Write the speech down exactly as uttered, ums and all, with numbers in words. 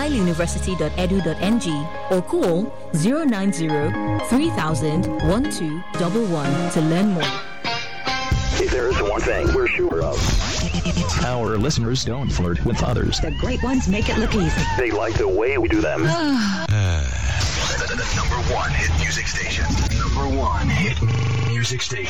nileuniversity dot e d u dot n g or call zero nine zero three thousand twelve eleven to learn more. If there is one thing we're sure of, our listeners don't flirt with others. The great ones make it look easy. They like the way we do them. The number one hit music station. Number one hit music station.